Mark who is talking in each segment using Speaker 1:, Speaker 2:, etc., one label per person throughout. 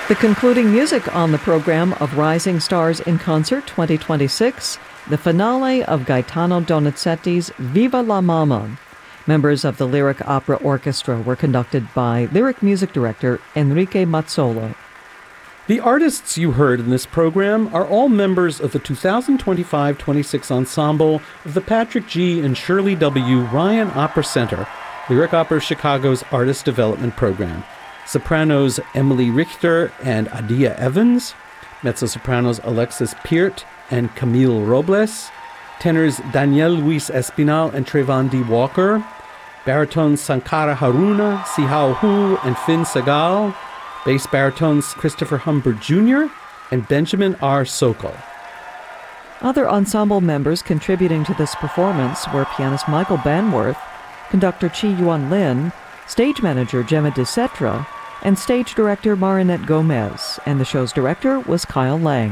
Speaker 1: The concluding music on the program of Rising Stars in Concert 2026, the finale of Gaetano Donizetti's Viva la Mama. Members of the Lyric Opera Orchestra were conducted by lyric music director Enrique Mazzola.
Speaker 2: The artists you heard in this program are all members of the 2025-26 ensemble of the Patrick G. and Shirley W. Ryan Opera Center, Lyric Opera Chicago's Artist Development Program. Sopranos Emily Richter and Adia Evans, mezzo-sopranos Alexis Peart and Camille Robles, tenors Daniel Luis Espinal and Trayvon D. Walker, baritones Sankara Haruna, Sihao Hu, and Finn Segal, bass baritones Christopher Humbert Jr. and Benjamin R. Sokol.
Speaker 1: Other ensemble members contributing to this performance were pianist Michael Banworth, conductor Chi Yuan Lin, stage manager Gemma DeCetra, and stage director Marinette Gomez, and the show's director was Kyle Lang.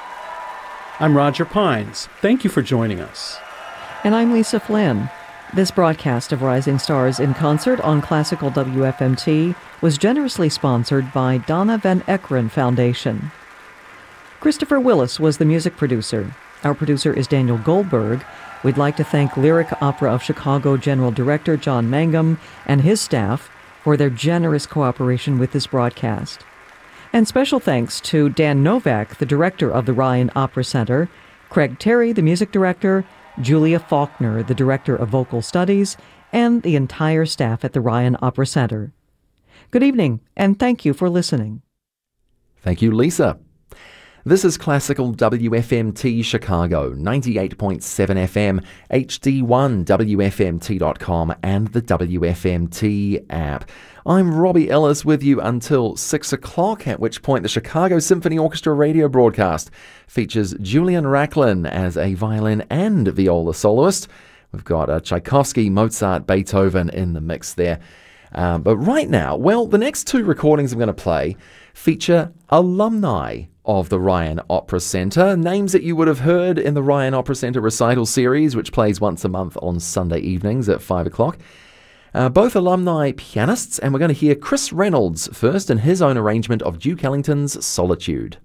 Speaker 2: I'm Roger Pines. Thank you for joining us.
Speaker 1: And I'm Lisa Flynn. This broadcast of Rising Stars in Concert on Classical WFMT was generously sponsored by Donna Van Eckeren Foundation. Christopher Willis was the music producer. Our producer is Daniel Goldberg. We'd like to thank Lyric Opera of Chicago General Director John Mangum and his staff for their generous cooperation with this broadcast. And special thanks to Dan Novak, the director of the Ryan Opera Center, Craig Terry, the music director, Julia Faulkner, the director of vocal studies, and the entire staff at the Ryan Opera Center. Good evening, and thank you for listening.
Speaker 3: Thank you, Lisa. This is Classical WFMT Chicago, 98.7 FM, HD1, WFMT.com, and the WFMT app. I'm Robbie Ellis with you until 6 o'clock, at which point the Chicago Symphony Orchestra radio broadcast features Julian Racklin as a violin and viola soloist. We've got Tchaikovsky, Mozart, Beethoven in the mix there. But right now, well, the next two recordings I'm going to play feature alumni of the Ryan Opera Center, names that you would have heard in the Ryan Opera Center recital series, which plays once a month on Sunday evenings at 5 o'clock. Both alumni pianists, and we're going to hear Chris Reynolds first in his own arrangement of Duke Ellington's Solitude.